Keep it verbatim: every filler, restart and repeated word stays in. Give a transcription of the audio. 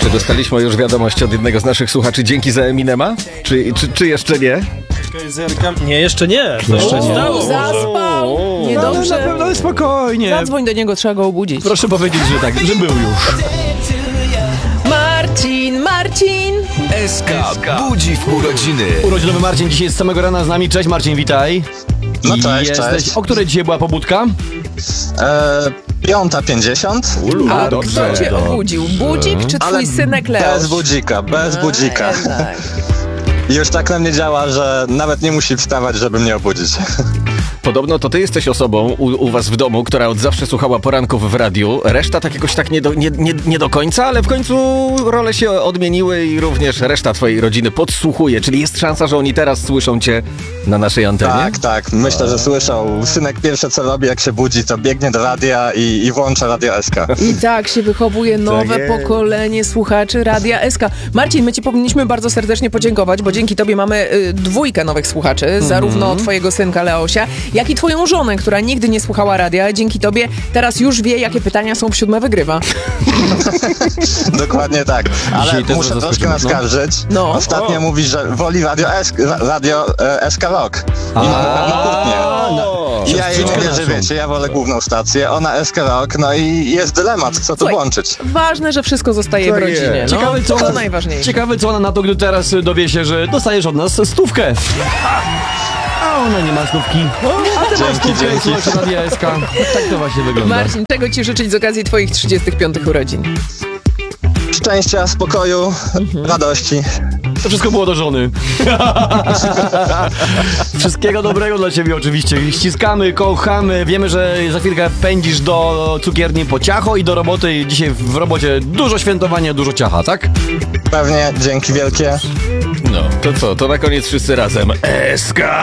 Czy dostaliśmy już wiadomość od jednego z naszych słuchaczy dzięki za Eminema? Czy, czy, czy jeszcze nie? Nie, jeszcze nie. To Jeszcze nie. Stało, Zaspał! No, Niedobrze. na pewno spokojnie. Zadzwoń do niego, trzeba go obudzić. Proszę powiedzieć, że tak, że był już. Marcin, Marcin! S K budzi w urodziny. Urodzinowy Marcin dzisiaj z samego rana z nami. Cześć Marcin, witaj. No cześć, Jesteś... cześć. O której dzisiaj była pobudka? E, piąta pięćdziesiąt, A dobrze, kto cię no. obudził? Budzik czy twój ale synek Leoś? bez budzika, bez budzika. jednak. I już tak na mnie działa, że nawet nie musi wstawać, żeby mnie obudzić. Podobno to ty jesteś osobą u, u was w domu, która od zawsze słuchała poranków w radiu. Reszta tak jakoś tak nie do, nie, nie, nie do końca, ale w końcu role się odmieniły i również reszta twojej rodziny podsłuchuje. Czyli jest szansa, że oni teraz słyszą cię na naszej antenie? Tak, tak, myślę, że słyszał. Synek pierwsze co robi, jak się budzi, to biegnie do radia i, i włącza Radio S K. I tak się wychowuje nowe jest. pokolenie słuchaczy Radia S K. Marcin, my ci powinniśmy bardzo serdecznie podziękować, bo dzięki tobie mamy y, dwójkę nowych słuchaczy, Mhm. zarówno twojego synka Leosia, jak i twoją żonę, która nigdy nie słuchała radia. Dzięki tobie teraz już wie, jakie pytania są w Siódme Wygrywa. Dokładnie tak, ale Dzisiaj też muszę was troszkę zaskoczymy, no. naskarżyć. No. Ostatnio mówi, że woli Radio, S, ra- radio e, S K Rock. I na pewno kłótnie. I ja jej nie wierzę, wiecie, ja wolę główną stację, ona S K Rock, no i jest dylemat, co tu Słuchaj, włączyć. Ważne, że wszystko zostaje Tak w rodzinie. jest. No, Ciekawe, co to ona, najważniejsze. ciekawe co ona na to, gdy teraz dowie się, że dostajesz od nas stówkę. A ona nie ma stówki. A ty masz Dzięki, stówkę i dzięki. słuchasz Radia S K. Tak to właśnie wygląda. Marcin, czego ci życzyć z okazji twoich trzydziestych piątych urodzin? Szczęścia, spokoju, radości. To wszystko było do żony. Wszystkiego dobrego dla ciebie oczywiście. Ściskamy, kochamy. Wiemy, że za chwilkę pędzisz do cukierni po ciacho i do roboty. Dzisiaj w robocie dużo świętowania, dużo ciacha, tak? Pewnie, dzięki wielkie. No, to co? To na koniec wszyscy razem. S K!